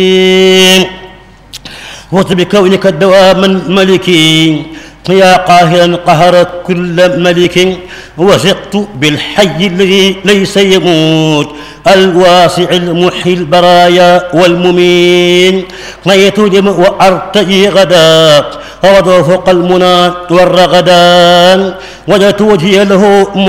فزت بكونك الدوام الملكي يا قاهرا قهر كل ملك، وثقت بالحي الذي ليس يموت الواسع المحيي البرايا والممين. نيت وأرتجي غدا وغدو فوق المنى والرغدان، وجدت وجهي له